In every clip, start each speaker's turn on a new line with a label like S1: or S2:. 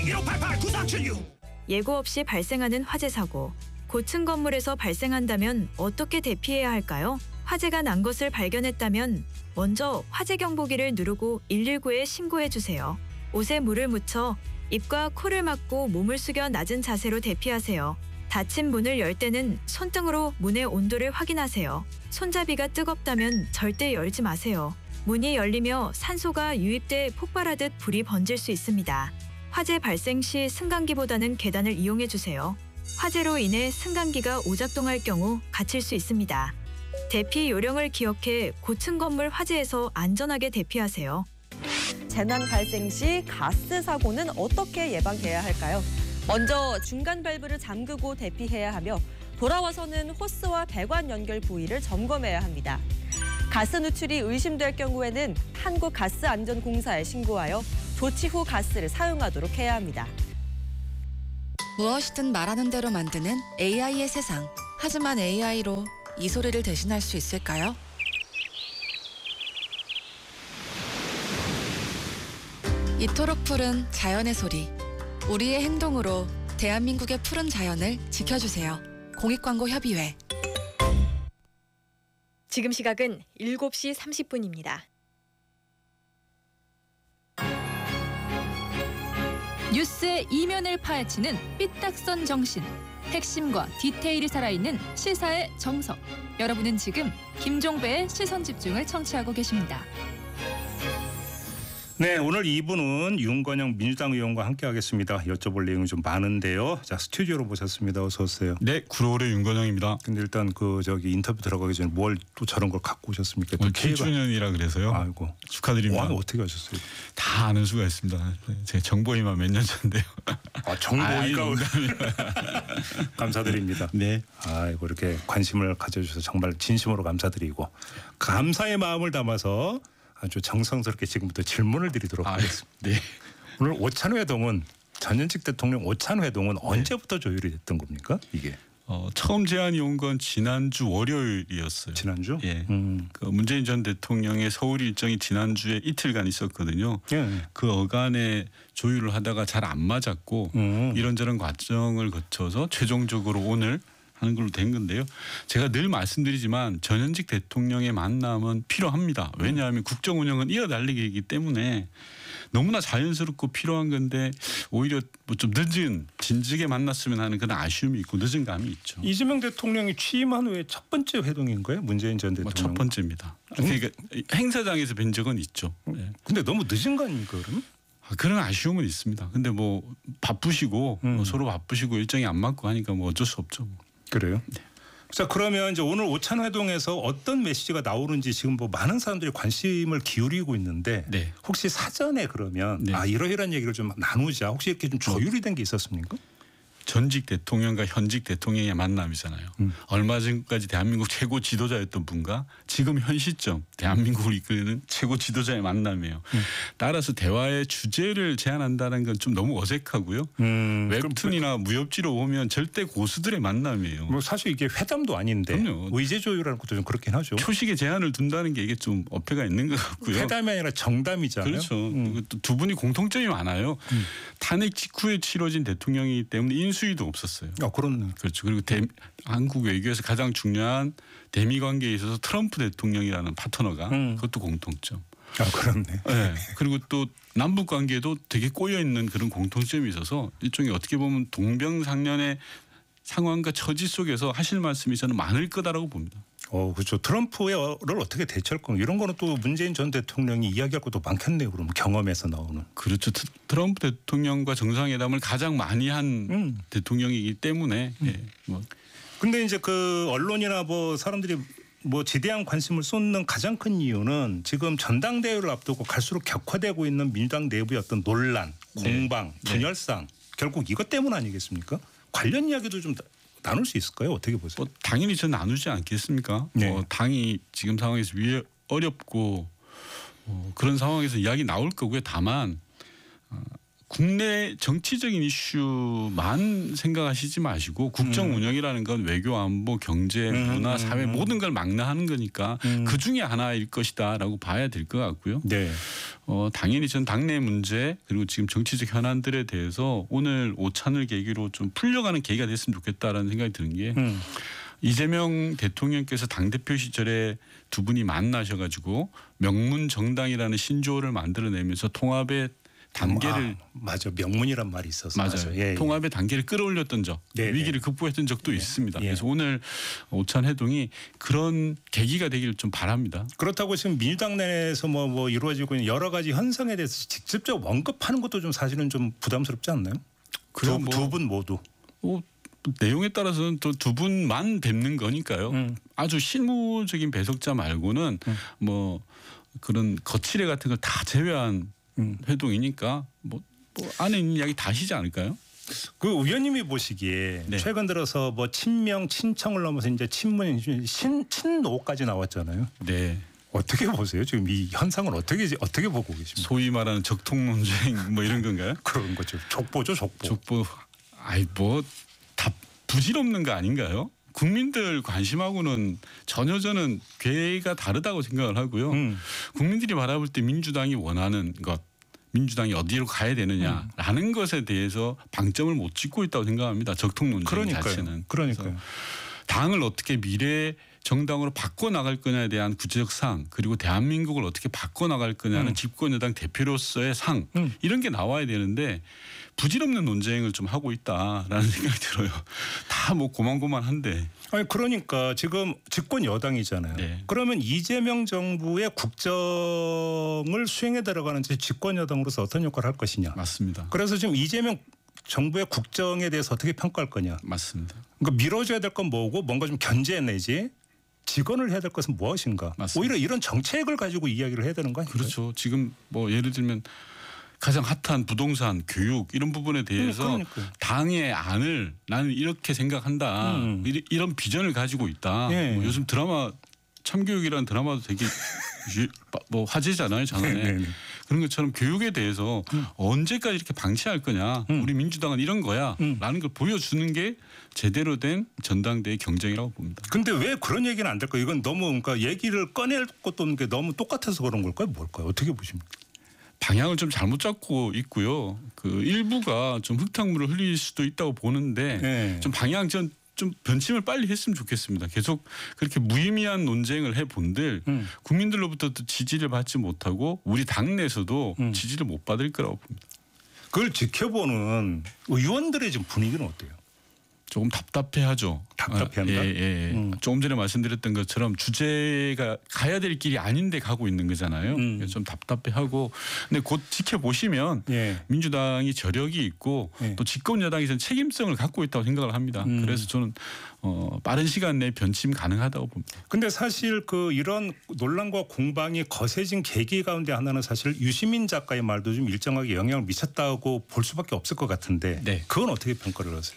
S1: 1588-9376
S2: 예고 없이 발생하는 화재 사고. 고층 건물에서 발생한다면 어떻게 대피해야 할까요? 화재가 난 것을 발견했다면 먼저 화재 경보기를 누르고 119에 신고해 주세요. 옷에 물을 묻혀 입과 코를 막고 몸을 숙여 낮은 자세로 대피하세요. 닫힌 문을 열 때는 손등으로 문의 온도를 확인하세요. 손잡이가 뜨겁다면 절대 열지 마세요. 문이 열리며 산소가 유입돼 폭발하듯 불이 번질 수 있습니다. 화재 발생 시 승강기보다는 계단을 이용해 주세요. 화재로 인해 승강기가 오작동할 경우 갇힐 수 있습니다. 대피 요령을 기억해 고층 건물 화재에서 안전하게 대피하세요.
S3: 재난 발생 시 가스 사고는 어떻게 예방해야 할까요? 먼저 중간 밸브를 잠그고 대피해야 하며 돌아와서는 호스와 배관 연결 부위를 점검해야 합니다. 가스 누출이 의심될 경우에는 한국가스안전공사에 신고하여 조치 후 가스를 사용하도록 해야 합니다.
S4: 무엇이든 말하는 대로 만드는 AI의 세상. 하지만 AI로 이 소리를 대신할 수 있을까요? 이토록 푸른 자연의 소리. 우리의 행동으로 대한민국의 푸른 자연을 지켜주세요. 공익광고협의회.
S5: 지금 시각은 7시 30분입니다.
S6: 뉴스의 이면을 파헤치는 삐딱선 정신. 핵심과 디테일이 살아있는 시사의 정석. 여러분은 지금 김종배의 시선집중을 청취하고 계십니다.
S7: 네, 오늘 2부는 윤건영 민주당 의원과 함께하겠습니다. 여쭤볼 내용이 좀 많은데요. 자, 스튜디오로 모셨습니다. 어서 오세요.
S8: 네, 구로울의 윤건영입니다.
S7: 근데 일단 인터뷰 들어가기 전에 뭘 또 저런 걸 갖고 오셨습니까?
S8: 오늘 7주년이라 그래서요.
S7: 아이고,
S8: 축하드립니다.
S7: 와, 어떻게 하셨어요?
S8: 다 아는 수가 있습니다. 제 정보이만 몇 년 전인데요.
S7: 아, 정보이가 감사드립니다.
S8: 네.
S7: 아이고, 이렇게 관심을 가져주셔서 정말 진심으로 감사드리고 감사의 마음을 담아서 아주 정성스럽게 지금부터 질문을 드리도록 하겠습니다.
S8: 네.
S7: 오늘 오찬회동은 전현직 대통령 오찬회동은 언제부터 조율이 됐던 겁니까? 이게
S8: 처음 제안이 온 건 지난주 월요일이었어요.
S7: 지난주?
S8: 예. 그 문재인 전 대통령의 서울 일정이 지난주에 이틀간 있었거든요.
S7: 예.
S8: 그 어간에 조율을 하다가 잘 안 맞았고 이런저런 과정을 거쳐서 최종적으로 오늘 하는 걸로 된 건데요. 제가 늘 말씀드리지만 전현직 대통령의 만남은 필요합니다. 왜냐하면 국정 운영은 이어달리기이기 때문에 너무나 자연스럽고 필요한 건데 오히려 뭐 좀 늦은 진즉에 만났으면 하는 그런 아쉬움이 있고 늦은 감이 있죠.
S7: 이재명 대통령이 취임한 후에 첫 번째 회동인 거예요? 문재인 전 대통령.
S8: 첫 번째입니다. 그러니까 행사장에서 뵌 적은 있죠. 네.
S7: 근데 너무 늦은 거 아닙니까 그러면?
S8: 그런 아쉬움은 있습니다. 근데 뭐 바쁘시고 서로 바쁘시고 일정이 안 맞고 하니까 뭐 어쩔 수 없죠.
S7: 그래요?
S8: 네.
S7: 자, 그러면 이제 오늘 오찬회동에서 어떤 메시지가 나오는지 지금 뭐 많은 사람들이 관심을 기울이고 있는데
S8: 네.
S7: 혹시 사전에 그러면
S8: 네.
S7: 이러이러한 얘기를 좀 나누자. 혹시 이렇게 좀 조율이 된 게 있었습니까?
S8: 전직 대통령과 현직 대통령의 만남이잖아요. 얼마 전까지 대한민국 최고 지도자였던 분과 지금 현 시점 대한민국을 이끄는 최고 지도자의 만남이에요. 따라서 대화의 주제를 제안한다는 건 좀 너무 어색하고요. 웹툰이나 무협지로 보면 절대 고수들의 만남이에요.
S7: 뭐 사실 이게 회담도 아닌데
S8: 그럼요.
S7: 의제 조율하는 것도 좀 그렇긴 하죠.
S8: 초식에 제한을 둔다는 게 이게 좀 어폐가 있는 것 같고요.
S7: 회담이 아니라 정담이잖아요.
S8: 그렇죠. 그리고 또 두 분이 공통점이 많아요. 탄핵 직후에 치러진 대통령이기 때문에 인수위도 없었어요.
S7: 그렇네.
S8: 그렇죠. 그리고 한국 외교에서 가장 중요한 대미 관계에 있어서 트럼프 대통령이라는 파트너가 그것도 공통점.
S7: 그렇네.
S8: 네. 그리고 또 남북 관계도 되게 꼬여 있는 그런 공통점이 있어서 일종의 어떻게 보면 동병상련의 상황과 처지 속에서 하실 말씀이 저는 많을 거다라고 봅니다.
S7: 그렇죠. 트럼프를 어떻게 대처할 건가 이런 거는 또 문재인 전 대통령이 이야기할 것도 많겠네요. 그럼 경험에서 나오는.
S8: 그렇죠. 트럼프 대통령과 정상회담을 가장 많이 한 대통령이기 때문에. 예, 뭐.
S7: 근데 이제 그 언론이나 뭐 사람들이 뭐 지대한 관심을 쏟는 가장 큰 이유는 지금 전당대회를 앞두고 갈수록 격화되고 있는 민주당 내부의 어떤 논란, 공방, 분열상 결국 이것 때문 아니겠습니까? 관련 이야기도 좀 나눌 수 있을까요? 어떻게 보세요?
S8: 당연히 저 나누지 않겠습니까?
S7: 네.
S8: 당이 지금 상황에서 어렵고 그런 상황에서 이야기 나올 거고요. 다만 국내 정치적인 이슈만 생각하시지 마시고 국정 운영이라는 건 외교, 안보, 경제, 문화, 사회 모든 걸 망라하는 거니까 그중에 하나일 것이다라고 봐야 될 것 같고요.
S7: 네.
S8: 당연히 전 당내 문제 그리고 지금 정치적 현안들에 대해서 오늘 오찬을 계기로 좀 풀려가는 계기가 됐으면 좋겠다라는 생각이 드는 게 이재명 대통령께서 당대표 시절에 두 분이 만나셔가지고 명문 정당이라는 신조어를 만들어내면서 통합의 단계를
S7: 맞아 명문이란 말이 있었어.
S8: 맞아요.
S7: 예,
S8: 통합의 단계를 끌어올렸던 적,
S7: 네,
S8: 위기를 극복했던 적도
S7: 예.
S8: 있습니다.
S7: 예.
S8: 그래서 오늘 오찬 회동이 그런 계기가 되기를 좀 바랍니다.
S7: 그렇다고 지금 민주당 내에서 뭐 이루어지고 있는 여러 가지 현상에 대해서 직접적으로 언급하는 것도 좀 사실은 좀 부담스럽지 않나요? 두 분 모두.
S8: 내용에 따라서는 또 두 분만 뵙는 거니까요. 아주 실무적인 배석자 말고는 뭐 그런 거칠애 같은 걸 다 제외한 회동이니까 뭐 안에 있는 이야기 다 하시지 않을까요?
S7: 그 의원님이 보시기에
S8: 네.
S7: 최근 들어서 뭐 친명 친청을 넘어서 이제 친문 친노까지 나왔잖아요.
S8: 네.
S7: 어떻게 보세요? 지금 이 현상을 어떻게 보고 계십니까?
S8: 소위 말하는 적통 논쟁 뭐 이런 건가요?
S7: 그런 거죠. 족보죠, 족보.
S8: 족보. 아이 뭐 다 부질없는 거 아닌가요? 국민들 관심하고는 전혀 저는 궤가 다르다고 생각을 하고요. 국민들이 바라볼 때 민주당이 원하는 것, 민주당이 어디로 가야 되느냐라는 것에 대해서 방점을 못 찍고 있다고 생각합니다. 적통 논쟁 자체는.
S7: 그러니까요.
S8: 당을 어떻게 미래 정당으로 바꿔나갈 거냐에 대한 구체적 사항 그리고 대한민국을 어떻게 바꿔나갈 거냐는 집권여당 대표로서의 상 이런 게 나와야 되는데 부질없는 논쟁을 좀 하고 있다라는 생각이 들어요. 다 뭐 고만고만한데.
S7: 아니 그러니까 지금 집권 여당이잖아요.
S8: 네.
S7: 그러면 이재명 정부의 국정을 수행해 들어가는 집권 여당으로서 어떤 역할을 할 것이냐.
S8: 맞습니다.
S7: 그래서 지금 이재명 정부의 국정에 대해서 어떻게 평가할 거냐.
S8: 맞습니다.
S7: 그러니까 밀어줘야 될 건 뭐고 뭔가 좀 견제내지 직언을 해야 될 것은 무엇인가.
S8: 맞습니다.
S7: 오히려 이런 정책을 가지고 이야기를 해야 되는 거 아니에요?
S8: 그렇죠. 지금 뭐 예를 들면 가장 핫한 부동산, 교육 이런 부분에 대해서
S7: 그러니까요.
S8: 당의 안을 나는 이렇게 생각한다. 이런 비전을 가지고 있다.
S7: 예.
S8: 뭐 요즘 드라마 참교육이라는 드라마도 되게 뭐 화제잖아요. 장안에.
S7: 네네.
S8: 그런 것처럼 교육에 대해서 언제까지 이렇게 방치할 거냐. 우리 민주당은 이런 거야. 라는 걸 보여주는 게 제대로 된 전당대회 경쟁이라고 봅니다.
S7: 근데 왜 그런 얘기는 안 될까요? 이건 너무 그러니까 얘기를 꺼낼 것도 없는 게 너무 똑같아서 그런 걸까요? 뭘까요? 어떻게 보십니까?
S8: 방향을 좀 잘못 잡고 있고요. 그 일부가 좀 흙탕물을 흘릴 수도 있다고 보는데
S7: 네.
S8: 좀 방향 좀 변침을 빨리 했으면 좋겠습니다. 계속 그렇게 무의미한 논쟁을 해본들 국민들로부터 지지를 받지 못하고 우리 당내에서도 지지를 못 받을 거라고 봅니다.
S7: 그걸 지켜보는 의원들의 지금 분위기는 어때요?
S8: 조금 답답해하죠.
S7: 답답해한다?
S8: 예. 조금 전에 말씀드렸던 것처럼 주제가 가야 될 길이 아닌데 가고 있는 거잖아요. 그래서 좀 답답해하고 근데 곧 지켜보시면
S7: 예.
S8: 민주당이 저력이 있고
S7: 예.
S8: 또 집권 여당에서는 책임성을 갖고 있다고 생각을 합니다. 그래서 저는 빠른 시간 내에 변침 가능하다고 봅니다.
S7: 근데 사실 그 이런 논란과 공방이 거세진 계기 가운데 하나는 사실 유시민 작가의 말도 좀 일정하게 영향을 미쳤다고 볼 수밖에 없을 것 같은데
S8: 네.
S7: 그건 어떻게 평가를 하세요?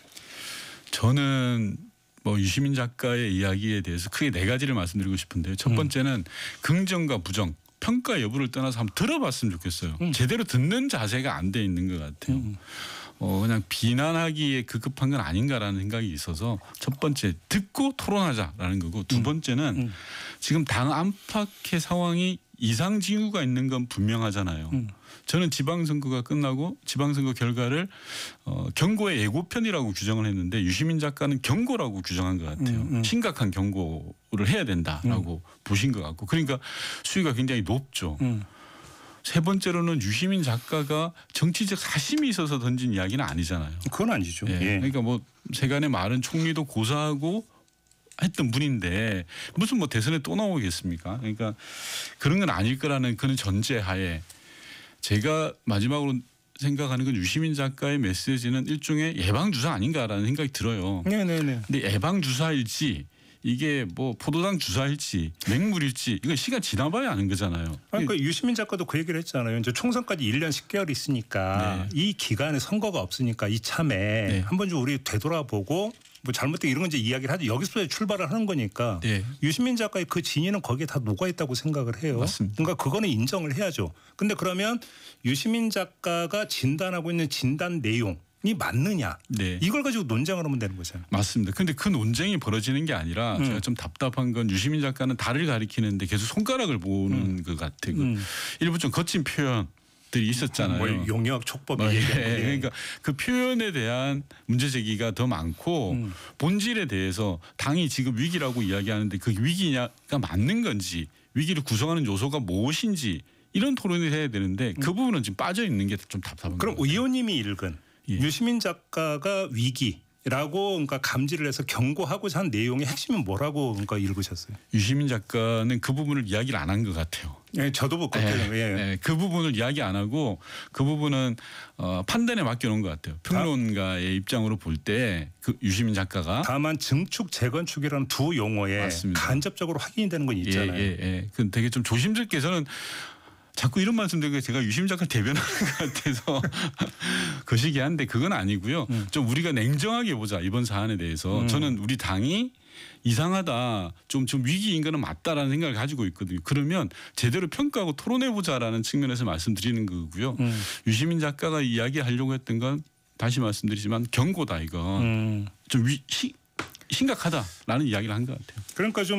S8: 저는 뭐 유시민 작가의 이야기에 대해서 크게 네 가지를 말씀드리고 싶은데요. 첫 번째는 긍정과 부정, 평가 여부를 떠나서 한번 들어봤으면 좋겠어요. 제대로 듣는 자세가 안 돼 있는 것 같아요. 그냥 비난하기에 급급한 건 아닌가라는 생각이 있어서 첫 번째 듣고 토론하자라는 거고 두 번째는 지금 당 안팎의 상황이 이상징후가 있는 건 분명하잖아요. 저는 지방선거가 끝나고 지방선거 결과를 경고의 예고편이라고 규정을 했는데 유시민 작가는 경고라고 규정한 것 같아요. 심각한 경고를 해야 된다라고 보신 것 같고 그러니까 수위가 굉장히 높죠. 세 번째로는 유시민 작가가 정치적 사심이 있어서 던진 이야기는 아니잖아요.
S7: 그건 아니죠.
S8: 예.
S7: 예.
S8: 그러니까 뭐 세간의 말은 총리도 고사하고 했던 분인데 무슨 뭐 대선에 또 나오겠습니까? 그러니까 그런 건 아닐 거라는 그런 전제하에 제가 마지막으로 생각하는 건 유시민 작가의 메시지는 일종의 예방주사 아닌가라는 생각이 들어요.
S7: 네네네.
S8: 근데 예방주사일지 이게 뭐 포도당 주사일지 맹물일지 이건 시간 지나봐야 아는 거잖아요.
S7: 그러니까 유시민 작가도 그 얘기를 했잖아요. 이제 총선까지 1년 10개월 있으니까
S8: 네.
S7: 이 기간에 선거가 없으니까 이 참에
S8: 네.
S7: 한번 좀 우리 되돌아보고 뭐 잘못된 이런 건 이제 이야기를 하죠. 여기서 출발을 하는 거니까
S8: 네.
S7: 유시민 작가의 그 진위는 거기에 다 녹아 있다고 생각을 해요.
S8: 맞습니다.
S7: 그러니까 그거는 인정을 해야죠. 근데 그러면 유시민 작가가 진단하고 있는 진단 내용 맞느냐
S8: 네.
S7: 이걸 가지고 논쟁을 하면 되는 거잖아요.
S8: 맞습니다. 그런데 그 논쟁이 벌어지는 게 아니라 제가 좀 답답한 건 유시민 작가는 달을 가리키는데 계속 손가락을 보는 것 같아요. 일부 좀 거친 표현들이 있었잖아요.
S7: 뭐 용역 촉법이
S8: 그러니까 그 표현에 대한 문제 제기가 더 많고 본질에 대해서 당이 지금 위기라고 이야기하는데 그 위기냐가 맞는 건지 위기를 구성하는 요소가 무엇인지 이런 토론을 해야 되는데 그 부분은 지금 빠져 있는 게 좀 답답한
S7: 그럼
S8: 거예요.
S7: 의원님이 읽은
S8: 예.
S7: 유시민 작가가 위기라고 그러니까 감지를 해서 경고하고자 한 내용의 핵심은 뭐라고 그러니까 읽으셨어요?
S8: 유시민 작가는 그 부분을 이야기를 안 한 것 같아요.
S7: 예, 저도 뭐 그렇게
S8: 그 부분을 이야기 안 하고 그 부분은 판단에 맡겨놓은 것 같아요. 평론가의 입장으로 볼 때 그 유시민 작가가
S7: 다만 증축, 재건축이라는 두 용어에
S8: 맞습니다.
S7: 간접적으로 확인이 되는 건 있잖아요.
S8: 그 되게 좀 조심스럽게 저는 자꾸 이런 말씀 드리고 제가 유시민 작가를 대변하는 것 같아서 거시기 한데 그건 아니고요. 좀 우리가 냉정하게 보자 이번 사안에 대해서 저는 우리 당이 이상하다 좀 위기인 거는 맞다라는 생각을 가지고 있거든요. 그러면 제대로 평가하고 토론해보자라는 측면에서 말씀드리는 거고요. 유시민 작가가 이야기하려고 했던 건 다시 말씀드리지만 경고다 이건 좀 심각하다라는 이야기를 한 것 같아요.
S7: 그러니까 좀